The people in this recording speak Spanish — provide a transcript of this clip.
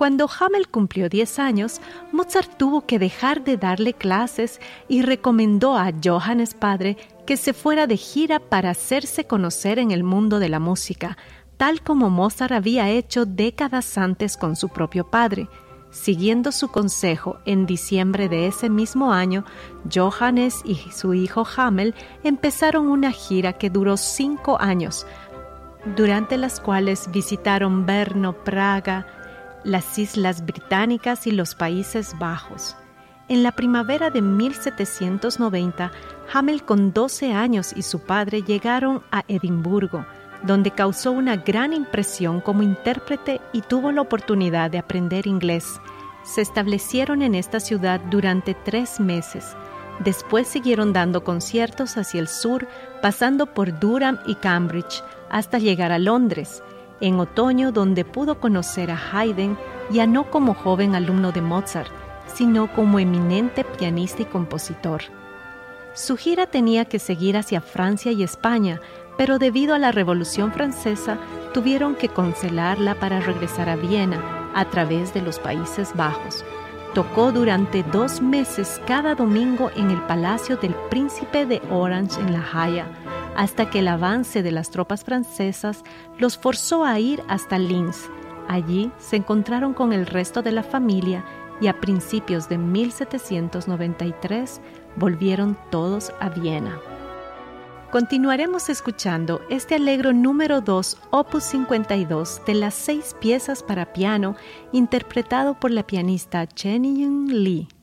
Cuando Hummel cumplió 10 años, Mozart tuvo que dejar de darle clases y recomendó a Johannes padre que se fuera de gira para hacerse conocer en el mundo de la música, tal como Mozart había hecho décadas antes con su propio padre. Siguiendo su consejo, en diciembre de ese mismo año, Johannes y su hijo Hummel empezaron una gira que duró 5 años, durante las cuales visitaron Brno, Praga, las Islas Británicas y los Países Bajos. En la primavera de 1790, Hummel con 12 años y su padre llegaron a Edimburgo, donde causó una gran impresión como intérprete y tuvo la oportunidad de aprender inglés. Se establecieron en esta ciudad durante 3 meses. Después siguieron dando conciertos hacia el sur, pasando por Durham y Cambridge, hasta llegar a Londres, en otoño, donde pudo conocer a Haydn, ya no como joven alumno de Mozart, sino como eminente pianista y compositor. Su gira tenía que seguir hacia Francia y España, pero debido a la Revolución Francesa, tuvieron que cancelarla para regresar a Viena, a través de los Países Bajos. Tocó durante 2 meses cada domingo en el Palacio del Príncipe de Orange en La Haya, hasta que el avance de las tropas francesas los forzó a ir hasta Linz. Allí se encontraron con el resto de la familia y a principios de 1793 volvieron todos a Viena. Continuaremos escuchando este Allegro número 2, opus 52, de las 6 piezas para piano, interpretado por la pianista Chen Yun Lee.